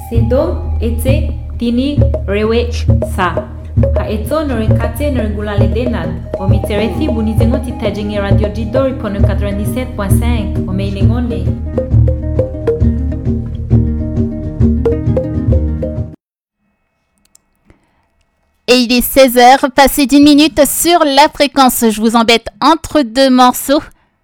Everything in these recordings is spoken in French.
Sedom ete tini rewe sa. Haeto norekate norengulale denad. Omiterethi bunizengo titajengi radio Didori pono 97.5. Omeinengone. Et il est 16h, passé d'1 minute sur la fréquence. Je vous embête entre deux morceaux.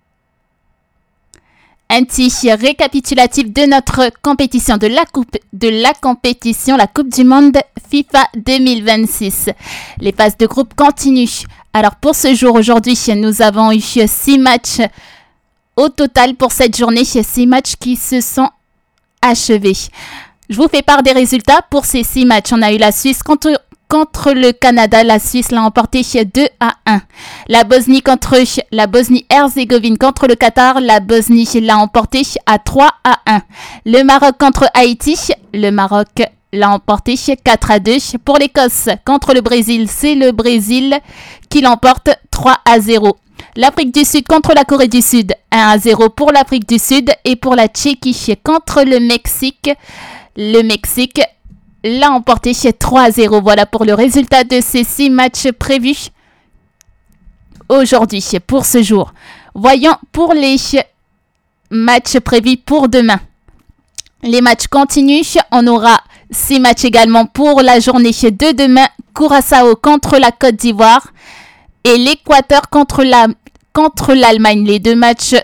Un petit récapitulatif de notre compétition, de la compétition, la Coupe du Monde FIFA 2026. Les phases de groupe continuent. Alors pour ce jour, aujourd'hui, nous avons eu 6 matchs au total pour cette journée. 6 matchs qui se sont achevés. Je vous fais part des résultats pour ces 6 matchs. On a eu la Suisse contre le Canada. La Suisse l'a emporté 2-1. La Bosnie contre la Bosnie-Herzégovine contre le Qatar. La Bosnie l'a emporté 3-1. Le Maroc contre Haïti. Le Maroc l'a emporté 4-2. Pour l'Écosse contre le Brésil, c'est le Brésil qui l'emporte 3-0. L'Afrique du Sud contre la Corée du Sud, 1-0 pour l'Afrique du Sud. Et pour la Tchéquie contre le Mexique l'a emporté 3-0. Voilà pour le résultat de ces 6 matchs prévus aujourd'hui, pour ce jour. Voyons pour les matchs prévus pour demain. Les matchs continuent. On aura 6 matchs également pour la journée de demain. Curaçao contre la Côte d'Ivoire et l'Équateur contre l'Allemagne. Les 2 matchs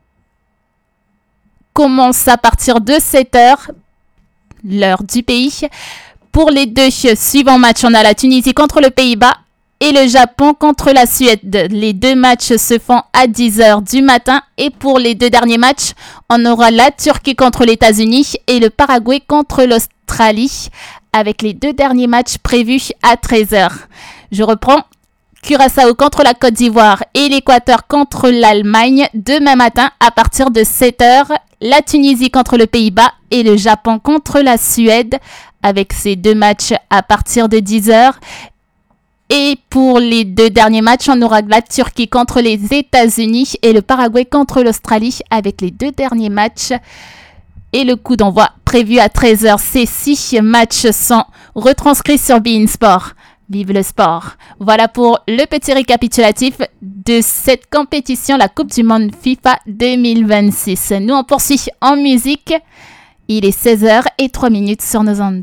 commencent à partir de 7h. L'heure du pays. Pour les 2 suivants matchs, on a la Tunisie contre le Pays-Bas et le Japon contre la Suède. Les 2 matchs se font à 10h du matin. Et pour les 2 derniers matchs, on aura la Turquie contre les États-Unis et le Paraguay contre l'Australie, avec les 2 derniers matchs prévus à 13h. Je reprends. Curaçao contre la Côte d'Ivoire et l'Équateur contre l'Allemagne demain matin à partir de 7h. La Tunisie contre le Pays-Bas et le Japon contre la Suède, avec ces 2 matchs à partir de 10h. Et pour les 2 derniers matchs, on aura la Turquie contre les États-Unis et le Paraguay contre l'Australie, avec les 2 derniers matchs. Et le coup d'envoi prévu à 13h. Ces 6 matchs sont retranscrits sur beIN Sport. Vive le sport. Voilà pour le petit récapitulatif de cette compétition, la Coupe du Monde FIFA 2026. Nous, on poursuit en musique. Il est 16h03 sur nos ondes.